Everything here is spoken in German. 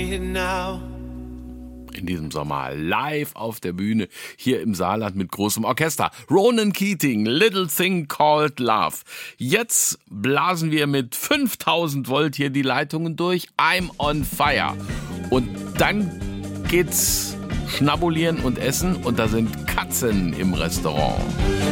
right now. In diesem Sommer live auf der Bühne hier im Saarland mit großem Orchester. Ronan Keating, Little Thing Called Love. Jetzt blasen wir mit 5000 Volt hier die Leitungen durch. I'm on fire. Und dann geht's schnabulieren und essen und da sind Katzen im Restaurant.